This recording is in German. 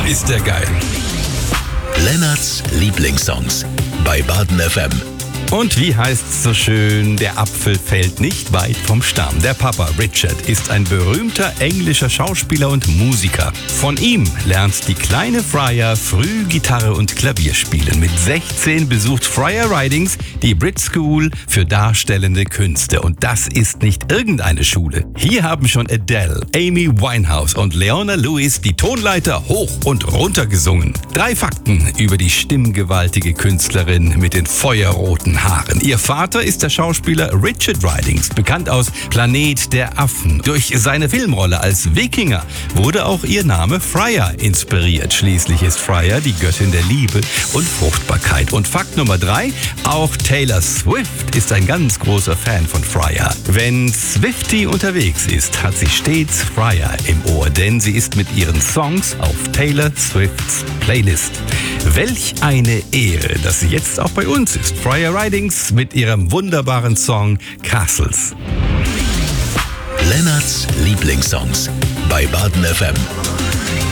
ist der geil. Lennarts Lieblingssongs bei Baden FM. Und wie heißt's so schön, der Apfel fällt nicht weit vom Stamm. Der Papa Richard ist ein berühmter englischer Schauspieler und Musiker. Von ihm lernt die kleine Freya früh Gitarre und Klavier spielen. Mit 16 besucht Freya Ridings die Brit School für darstellende Künste. Und das ist nicht irgendeine Schule. Hier haben schon Adele, Amy Winehouse und Leona Lewis die Tonleiter hoch und runter gesungen. 3 Fakten über die stimmgewaltige Künstlerin mit den feuerroten Haaren. Ihr Vater ist der Schauspieler Richard Ridings, bekannt aus Planet der Affen. Durch seine Filmrolle als Wikinger wurde auch ihr Name Freya inspiriert. Schließlich ist Freya die Göttin der Liebe und Fruchtbarkeit. Und Fakt Nummer 3, auch Taylor Swift ist ein ganz großer Fan von Freya. Wenn Swiftie unterwegs ist, hat sie stets Freya im Ohr, denn sie ist mit ihren Songs auf Taylor Swifts Playlist. Welch eine Ehre, dass sie jetzt auch bei uns ist. Freya Ridings mit ihrem wunderbaren Song Castles. Lennarts Lieblingssongs bei Baden FM.